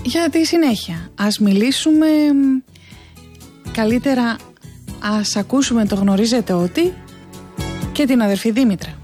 για τη συνέχεια. Ας μιλήσουμε, καλύτερα ας ακούσουμε το γνωρίζετε ότι και την αδερφή Δήμητρα.